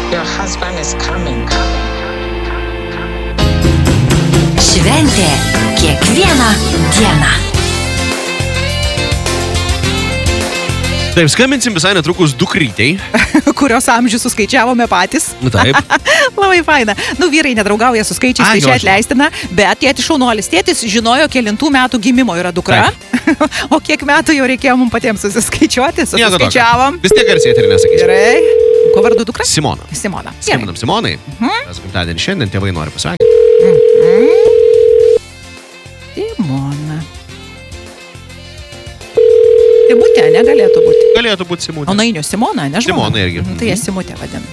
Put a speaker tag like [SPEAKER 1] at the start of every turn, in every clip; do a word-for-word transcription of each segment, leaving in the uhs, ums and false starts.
[SPEAKER 1] Your husband is coming.
[SPEAKER 2] Šventė kiekvieną dieną.
[SPEAKER 3] Taip, skambinsim visai netrukus dukrytei.
[SPEAKER 4] Kurios amžių suskaičiavome patys.
[SPEAKER 3] Nu, taip.
[SPEAKER 4] Labai faina. Nu, vyrai nedraugauja su skaičiais,
[SPEAKER 3] A,
[SPEAKER 4] tai
[SPEAKER 3] jo,
[SPEAKER 4] čia
[SPEAKER 3] žinau.
[SPEAKER 4] atleistina, bet tėtis šaunuolis. Tėtis žinojo, kelintų metų gimimo yra dukra. O kiek metų jau reikėjo mums patiems susiskaičiuoti,
[SPEAKER 3] Nieko tokio.
[SPEAKER 4] susiskaičiavom.
[SPEAKER 3] Vis tiek garsiai ir nesakysiu.
[SPEAKER 4] Gerai. Ko vardu dukra?
[SPEAKER 3] Simona.
[SPEAKER 4] Simona. Gerai.
[SPEAKER 3] Skambinam Simonai.
[SPEAKER 4] Mhm.
[SPEAKER 3] Mes gimtadienį šiandien tėvai nori pasveikinti.
[SPEAKER 4] Simona. Simutė, negalėtų būti.
[SPEAKER 3] Galėtų būti Simutė.
[SPEAKER 4] O nainio Simona, ne žmona?
[SPEAKER 3] Simona irgi.
[SPEAKER 4] Mhm, Tai jie Simutė vadina.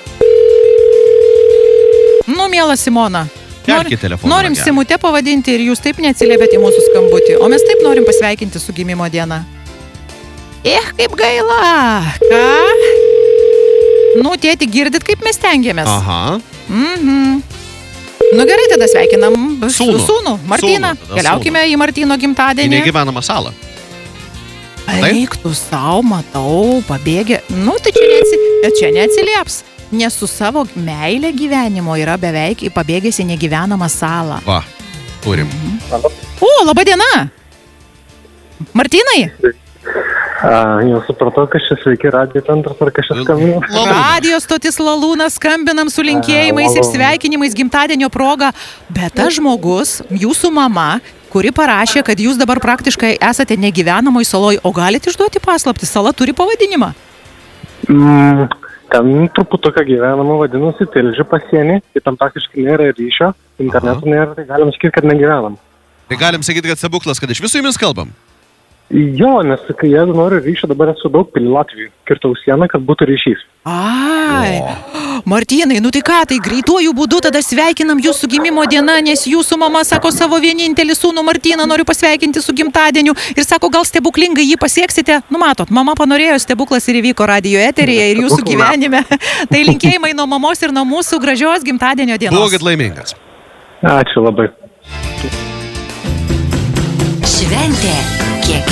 [SPEAKER 4] Nu, miela Simona.
[SPEAKER 3] Kelkit telefoną
[SPEAKER 4] Norim
[SPEAKER 3] ragelį.
[SPEAKER 4] Simutė pavadinti ir jūs taip neatsiliepėte į mūsų skambutį. O mes taip norim pasveikinti su gimimo diena. Eh, kaip gaila. Ką? Nu, tėti, girdit, kaip mes tengiamės.
[SPEAKER 3] Aha.
[SPEAKER 4] Mhm. Nu gerai, tada sveikinam
[SPEAKER 3] Sūnų.
[SPEAKER 4] sūnų Martyną.
[SPEAKER 3] Sūnų, tada
[SPEAKER 4] Keliaukime į Martyno
[SPEAKER 3] Į
[SPEAKER 4] gimtadienį.
[SPEAKER 3] negyvenamą salą.
[SPEAKER 4] Eiktų savo, matau, pabėgė. Nu, tai čia, neatsi... čia neatsilieps. Nes su savo meilė gyvenimo yra beveik pabėgęs į negyvenamą salą.
[SPEAKER 3] Va, turim.
[SPEAKER 4] O, laba diena. Martynai,
[SPEAKER 5] A, jau supratau, kad šis sveiki radijo centras ar kažkas skambino.
[SPEAKER 4] radijo stotis Lalūnas, skambinam su linkėjimais ir sveikinimais gimtadienio proga. Bet tas žmogus, jūsų mama, kuri parašė, kad jūs dabar praktiškai esate negyvenamoj saloj, o galite išduoti paslaptį, sala turi pavadinimą.
[SPEAKER 5] Mm, ten truputuką gyvenama vadinasi Tilžė pasienį, tai tam praktiškai nėra ryšio, interneto nėra, tai galim sakyti, kad negyvenam.
[SPEAKER 3] Tai galim sakyti, kad stebuklas, kad iš visų jumis kalbam.
[SPEAKER 5] Jo, nes kai jeigu noriu ryšio, dabar esu daug pilį Latvijų, kirtau sieną, kad būtų ryšys.
[SPEAKER 4] Ai, Martynai, nu tai ką, tai greituoju būdu tada sveikinam jūsų gimimo diena, nes jūsų mama sako savo vienintelį sūnų Martyną noriu pasveikinti su gimtadieniu ir sako, gal stebuklingai jį pasieksite. Nu matot, mama panorėjo, stebuklas ir įvyko radijo eteryje ir jūsų gyvenime. Tai linkėjimai nuo mamos ir nuo mūsų gražios gimtadienio dienos.
[SPEAKER 3] Būkit laimingas.
[SPEAKER 5] Ačiū labai.
[SPEAKER 2] Šventė kiekvieną